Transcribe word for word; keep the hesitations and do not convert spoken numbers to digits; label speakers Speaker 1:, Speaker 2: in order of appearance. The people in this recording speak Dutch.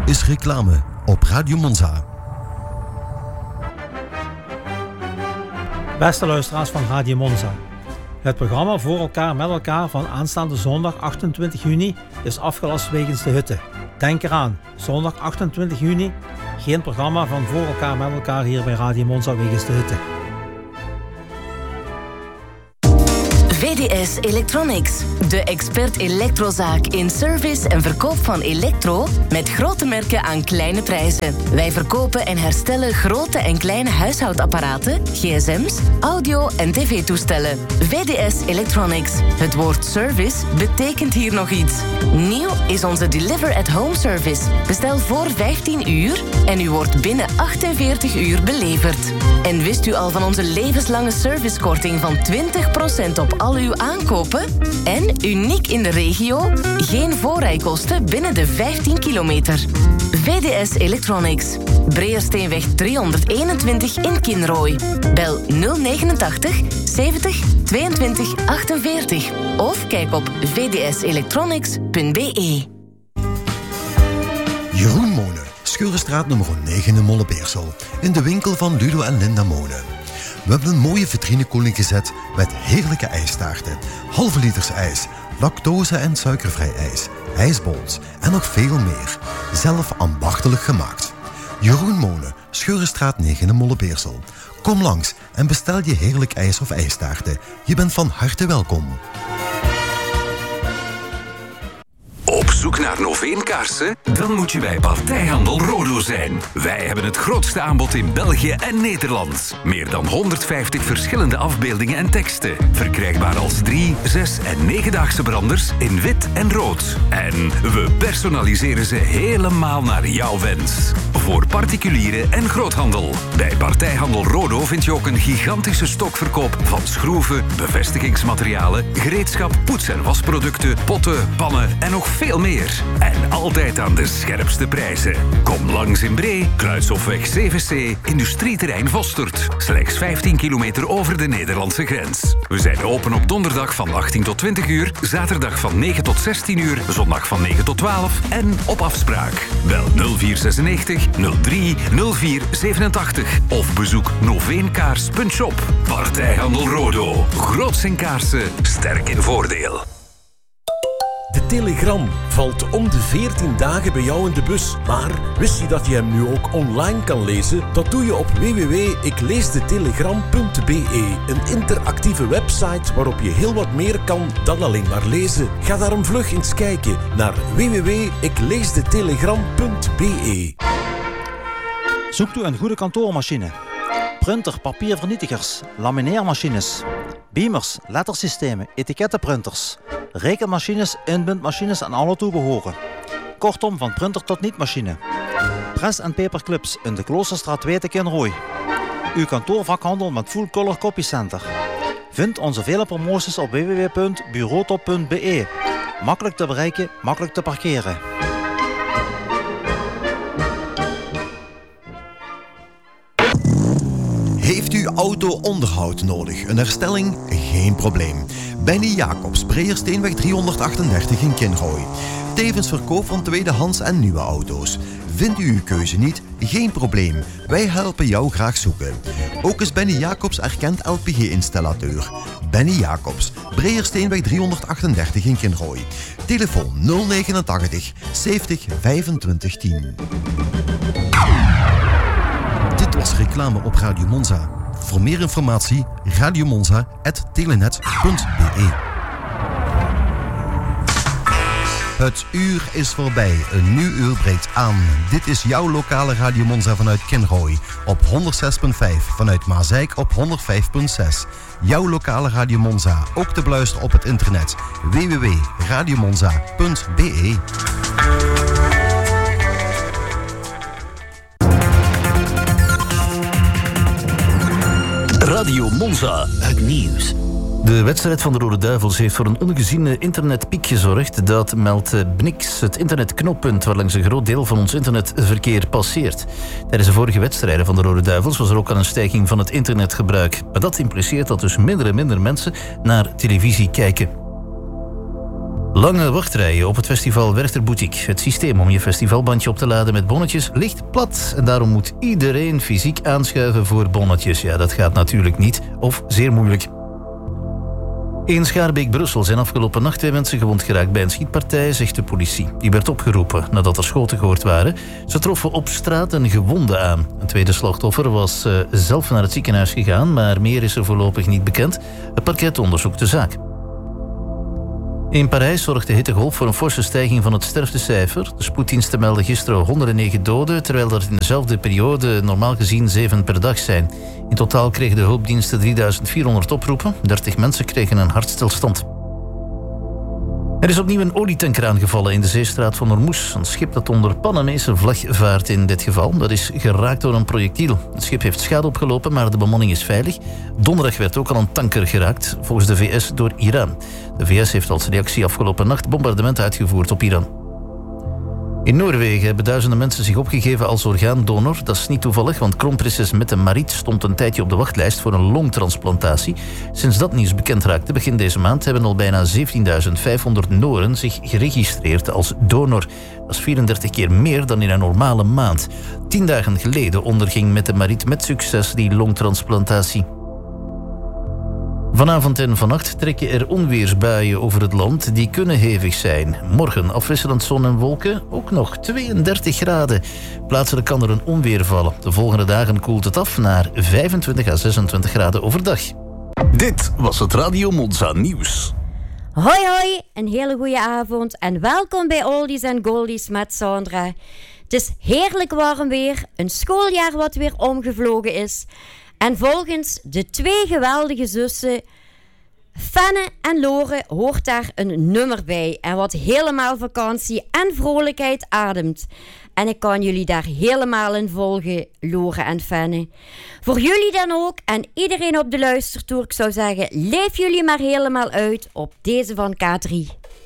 Speaker 1: is reclame op Radio Monza.
Speaker 2: Beste luisteraars van Radio Monza. Het programma Voor elkaar met elkaar van aanstaande zondag achtentwintig juni is afgelast wegens de hitte. Denk eraan, zondag achtentwintig juni, geen programma van Voor elkaar met elkaar hier bij Radio Monza wegens de hitte.
Speaker 3: V D S Electronics, de expert elektrozaak in service en verkoop van elektro met grote merken aan kleine prijzen. Wij verkopen en herstellen grote en kleine huishoudapparaten, gsm's, audio- en tv-toestellen. V D S Electronics. Het woord service betekent hier nog iets. Nieuw is onze Deliver at Home service. Bestel voor vijftien uur en u wordt binnen achtenveertig uur beleverd. En wist u al van onze levenslange servicekorting van twintig procent op al uw aankopen? En, uniek in de regio, geen voorrijkosten binnen de vijftien kilometer. V D S Electronics. Breersteenweg driehonderdeenentwintig in Kinrooi. Bel nul negenentachtig zeventig tweeëntwintig achtenveertig of kijk op v d s electronics punt b e.
Speaker 1: Jeroen Monen, Scheurenstraat nummer negen in Mollebeersel. In de winkel van Ludo en Linda Monen. We hebben een mooie vitrinekoeling gezet met heerlijke ijstaarten, halve liters ijs, lactose- en suikervrij ijs, ijsbols en nog veel meer. Zelf ambachtelijk gemaakt. Jeroen Monen, Scheurenstraat negen in Mollebeersel. Kom langs en bestel je heerlijk ijs of ijstaarten. Je bent van harte welkom.
Speaker 4: Op zoek naar Noveen-kaarsen? Dan moet je bij Partijhandel Rodo zijn. Wij hebben het grootste aanbod in België en Nederland. Meer dan honderdvijftig verschillende afbeeldingen en teksten. Verkrijgbaar als drie, zes en negendaagse branders in wit en rood. En we personaliseren ze helemaal naar jouw wens. Voor particulieren en groothandel. Bij Partijhandel Rodo vind je ook een gigantische stokverkoop van schroeven, bevestigingsmaterialen, gereedschap, poets- en wasproducten, potten, pannen en nog veel meer. En altijd aan de scherpste prijzen. Kom langs in Bree, Kruishofweg zeven C, industrieterrein Vostert. Slechts vijftien kilometer over de Nederlandse grens. We zijn open op donderdag van achttien tot twintig uur, zaterdag van negen tot zestien uur, zondag van negen tot twaalf en op afspraak. Bel nul vier zesennegentig nul drie nul vier zevenentachtig of bezoek noveenkaars punt shop. Partijhandel Rodo. Groots in kaarsen, sterk in voordeel.
Speaker 5: De Telegram valt om de veertien dagen bij jou in de bus. Maar wist je dat je hem nu ook online kan lezen? Dat doe je op w w w punt ik lees de telegram punt b e. Een interactieve website waarop je heel wat meer kan dan alleen maar lezen. Ga daarom vlug eens kijken naar w w w punt ik lees de telegram punt b e.
Speaker 2: Zoekt u een goede kantoormachine? Printer, papiervernietigers, lamineermachines, beamers, lettersystemen, etikettenprinters, rekenmachines, inbindmachines en alle toebehoren. Kortom, van printer tot niet-machine. Press en paperclips in de Kloosterstraat twee te Kinrooi. Uw kantoorvakhandel met Full Color Copy Center. Vind onze vele promoties op w w w punt bureautop punt b e. Makkelijk te bereiken, makkelijk te parkeren.
Speaker 1: Heeft u auto-onderhoud nodig? Een herstelling? Geen probleem. Benny Jacobs, Breersteenweg driehonderdachtendertig in Kinrooi. Tevens verkoop van tweedehands en nieuwe auto's. Vindt u uw keuze niet? Geen probleem. Wij helpen jou graag zoeken. Ook is Benny Jacobs erkend L P G-installateur. Benny Jacobs, Breersteenweg driehonderdachtendertig in Kinrooi. Telefoon nul negenentachtig zeventig vijfentwintig tien. Dit was reclame op Radio Monza. Voor meer informatie radiomonza punt telenet punt b e. Het uur is voorbij. Een nieuw uur breekt aan. Dit is jouw lokale Radio Monza vanuit Kinrooi. Op honderdzes komma vijf. Vanuit Maasijk op honderdvijf komma zes. Jouw lokale Radio Monza. Ook te beluisteren op het internet. w w w punt radiomonza punt b e.
Speaker 6: Radio Monza, het nieuws. De wedstrijd van de Rode Duivels heeft voor een ongeziene internetpiek gezorgd. Dat meldt Bnix, het internetknoppunt waarlangs een groot deel van ons internetverkeer passeert. Tijdens de vorige wedstrijden van de Rode Duivels was er ook al een stijging van het internetgebruik. Maar dat impliceert dat dus minder en minder mensen naar televisie kijken. Lange wachtrijen op het festival Werchter Boutique. Het systeem om je festivalbandje op te laden met bonnetjes ligt plat. En daarom moet iedereen fysiek aanschuiven voor bonnetjes. Ja, dat gaat natuurlijk niet, of zeer moeilijk. In Schaarbeek-Brussel zijn afgelopen nacht twee mensen gewond geraakt bij een schietpartij, zegt de politie. Die werd opgeroepen nadat er schoten gehoord waren. Ze troffen op straat een gewonde aan. Een tweede slachtoffer was uh, zelf naar het ziekenhuis gegaan, maar meer is er voorlopig niet bekend. Het parket onderzoekt de zaak. In Parijs zorgt de hittegolf voor een forse stijging van het sterftecijfer. De spoeddiensten melden gisteren honderdnegen doden, terwijl er in dezelfde periode normaal gezien zeven per dag zijn. In totaal kregen de hulpdiensten drieduizend vierhonderd oproepen. dertig mensen kregen een hartstilstand. Er is opnieuw een olietanker aangevallen in de zeestraat van Ormuz. Een schip dat onder Panamese vlag vaart in dit geval. Dat is geraakt door een projectiel. Het schip heeft schade opgelopen, maar de bemanning is veilig. Donderdag werd ook al een tanker geraakt, volgens de V S door Iran. De V S heeft als reactie afgelopen nacht bombardement uitgevoerd op Iran. In Noorwegen hebben duizenden mensen zich opgegeven als orgaandonor. Dat is niet toevallig, want kroonprinses Mette-Marit stond een tijdje op de wachtlijst voor een longtransplantatie. Sinds dat nieuws bekend raakte begin deze maand hebben al bijna zeventienduizend vijfhonderd Noren zich geregistreerd als donor. Dat is vierendertig keer meer dan in een normale maand. Tien dagen geleden onderging Mette-Marit met succes die longtransplantatie. Vanavond en vannacht trekken er onweersbuien over het land. Die kunnen hevig zijn. Morgen afwisselend zon en wolken, ook nog tweeëndertig graden. Plaatselijk kan er een onweer vallen. De volgende dagen koelt het af naar vijfentwintig à zesentwintig graden overdag.
Speaker 5: Dit was het Radio Monza Nieuws.
Speaker 7: Hoi hoi, een hele goede avond en welkom bij Oldies en Goldies met Sandra. Het is heerlijk warm weer, een schooljaar wat weer omgevlogen is. En volgens de twee geweldige zussen, Fenne en Lore, hoort daar een nummer bij. En wat helemaal vakantie en vrolijkheid ademt. En ik kan jullie daar helemaal in volgen, Lore en Fenne. Voor jullie dan ook en iedereen op de luistertoer, ik zou zeggen, leef jullie maar helemaal uit op deze van K drie.